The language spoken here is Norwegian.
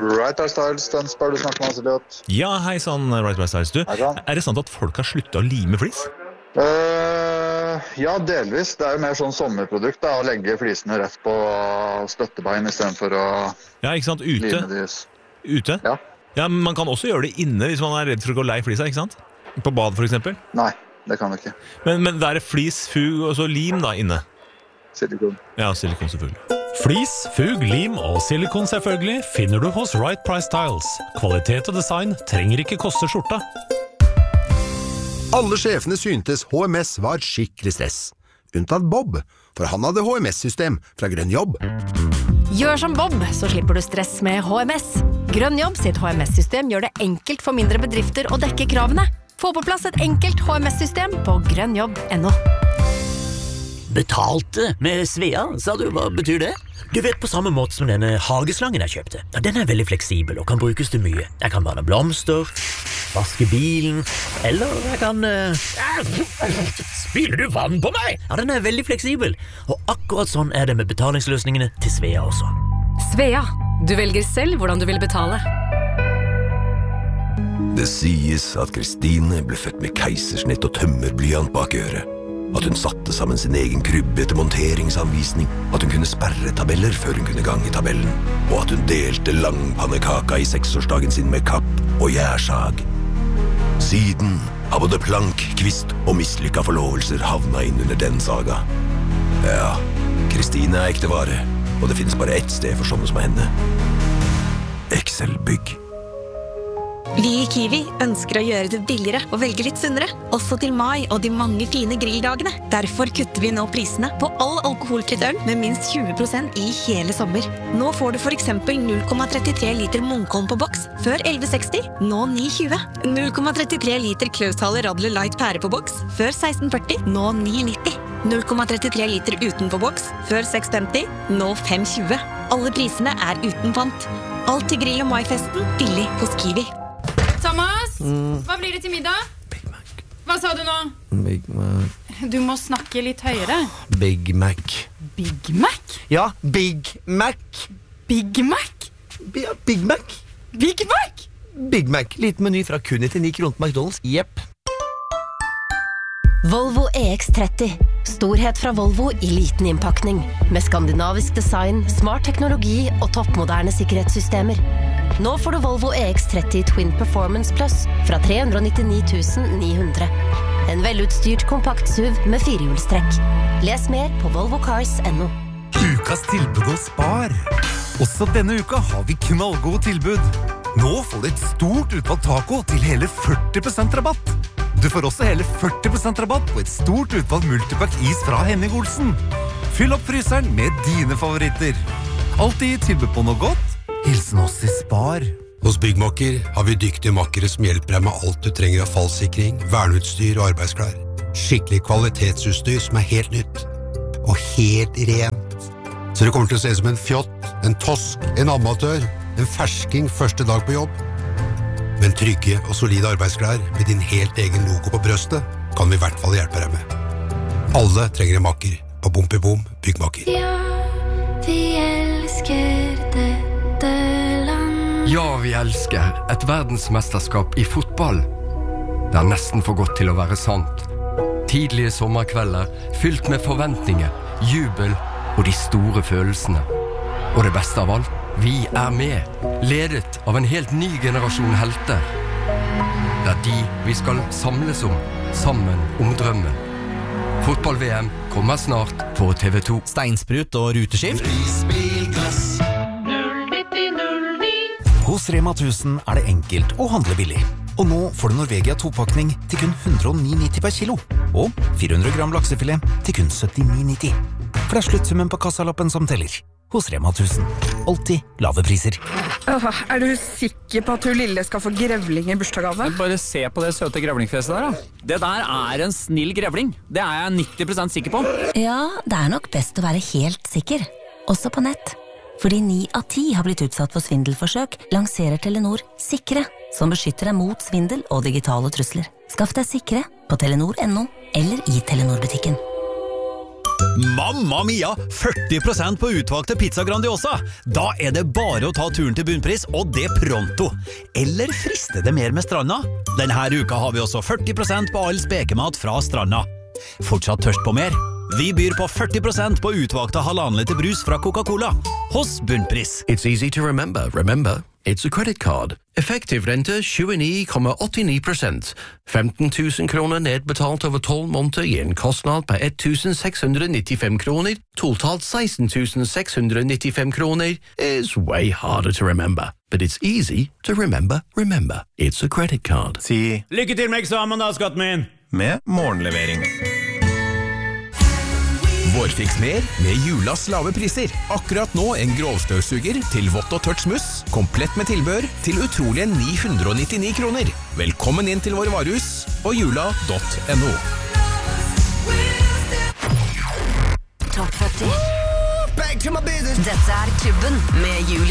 Right Our Styles, den spør du snakke med Elliot. Ja, hei sann, Right Our Styles. Du, er det sant at folk har sluttet å lime flis? Ja, delvis. Det er jo mer sånn sommerprodukt da, å legge flisene rett på støttebein I stedet for å Ja, ikke sant? Ute? lime de. Ute? Ja. Ja, men man kan også gjøre det inne hvis man er redd for å gå lei flisa, ikke sant? På bad for eksempel. Nei, det kan vi ikke. Men det er flis, fug og så lim da inne. Silikon. Ja, silikon selvfølgelig. Flis, fug, lim og silikon selvfølgelig finner du hos Right Price Tiles. Kvalitet og design trenger ikke koste skjorta. Alle sjefene syntes HMS var skikkelig stress. Unntatt Bob, for han hadde HMS-system fra Grønn Jobb. Gjør som Bob, så slipper du stress med HMS. Grønn Jobb sitt HMS-system gjør det enkelt for mindre bedrifter å dekke kravene. Få på plass et enkelt HMS-system på grønnjobb.no. Betalte med Svea, sa du, hva betyr det? Du vet på samme måte som denne hageslangen jeg kjøpte. Ja, den er veldig fleksibel og kan brukes til mye. Jeg kan vanne blomster, vaske bilen, eller jeg kan... Spyler du vann på meg? Ja, den er veldig fleksibel. Og akkurat sånn er det med betalingsløsningene til Svea også. Svea, du velger selv hvordan du vil betale. Det sies at Kristine ble født med keisersnitt og tømmerblyant bak øret. At hun satte sammen sin egen krybbe etter monteringsanvisning, at hun kunne sperre tabeller før hun kunne gange tabellen, og at hun delte langpannekaka I 6-årsdagen sin med kapp og gjærsag. Siden har både plank, kvist og mislykka forlovelser havna inn under den saga. Ja, Kristine er ekte vare, og det finnes bare ett sted for sånne som henne. Excel Bygg. Vi I Kiwi ønsker å gjøre det billigere og velge litt sunnere, også til mai og de mange fine grilldagene. Derfor kutter vi nå prisene på all alkoholfritt øl med minst 20% I hele sommer. Nå får du for eksempel 0,33 liter Munkholm på boks, før 11,60, nå 9,20. 0,33 liter Klaushaler Radler Light pære på boks, før 16,40, nå 9,90. 0,33 liter uten på boks, før 6,50, nå 5,20. Alle prisene uten pant. Alt til grill- og maifesten, billig hos Kiwi. Thomas, hva blir det til middag? Big Mac. Hva sa du nå? Big Mac. Du må snakke litt høyere. Big Mac. Big Mac? Ja, Big Mac. Big Mac? Ja, Big Mac. Big Mac? Big Mac. Liten meny fra kun 99 kroner på McDonald's. Jepp. Volvo EX30. Storhet fra Volvo I liten innpakning. Med skandinavisk design, smart teknologi og toppmoderne sikkerhetssystemer. Nå får du Volvo EX30 Twin Performance Plus fra 399 900. En velutstyrt kompakt SUV med firehjulstrekk. Les mer på volvocars.no. Ukas tilbud hos Spar. Også denne uka har vi knallgode tilbud. Nå får du et stort utvalg taco til hele 40% rabatt. Du får også hele 40% rabatt på et stort utvalg multipack is fra Henning Olsen. Fyll opp fryseren med dine favoritter. Alltid tilbud på noe godt. Hilsen oss I Spar. Hos Byggmakker har vi dyktige makkere som hjelper deg med alt du trenger av fallsikring, verneutstyr og arbeidsklær. Skikkelig kvalitetsutstyr som helt nytt. Og helt rent. Så det kommer til å se ut som en fjott, en tosk, en amatør, en fersking første dag på jobb. Men trygge og solide arbeidsklær med din helt egen logo på brøstet kan vi I hvert fall hjelpe deg med. Alle trenger en makker på Bompibom Byggmakker. Ja, vi elsker dette land. Ja, vi elsker et verdensmesterskap I fotball. Det er nesten for godt til å være sant. Tidlige sommerkvelder, fylt med forventninger, jubel og de store følelsene. Og det beste av alt, vi med, ledet av en helt ny generasjon helter. Det er de vi skal samles om, sammen om drømmen. Fotball-VM kommer snart på TV 2. Steinsprut og ruteskift. Prisbilglass 09009. Hos Rema 1000 det enkelt å handle billig. Og nå får du Norvegia 2-pakning til kun 109,90 per kilo. Og 400 gram laksefilet til kun 79,90. For det sluttsummen på kassalappen som teller. Hos Rema 1000. Alltid lave priser. Du sikker på at du lille skal få grevling I bursdagsgave? Bare se på det søte grevlingfjeset der da. Det der en snill grevling. Det jeg 90% sikker på. Ja, det nok best å være helt sikker. Også på nett. Fordi 9 av 10 har blitt utsatt for svindelforsøk, lanserer Telenor Sikre, som beskytter deg mot svindel og digitale trusler. Skaff deg Sikre på Telenor.no eller I Telenor-butikken. Mamma mia, 40% på utvalgte pizza Grandiosa. Da det bare å ta turen til bunnpris, og det pronto. Eller frister det mer med Stranda? Denne uka har vi også 40% på all spekemat fra Stranda. Fortsatt tørst på mer? Vi byr på 40% på utvalgte 1,5 liter brus fra Coca-Cola. Hos bunnpris. It's easy to remember. Remember, it's a credit card. Effektiv rente 29,89%. 15 000 kroner nedbetalt over 12 måneder i en kostnad på 1,695 kroner. Totalt 16 695 kroner is way harder to remember. But it's easy to remember. Remember, it's a credit card. Si lykke til med eksamen da, skatten min! Med morgenlevering. Vårfiks mer med Julas lave priser. Akkurat nå en grovstøvsuger til vått og tørt smuss, komplett med tilbør til utrolige 999 kroner. Velkommen inn til våre varehus og jula.no. Topp 40. Dette Klubben med Julie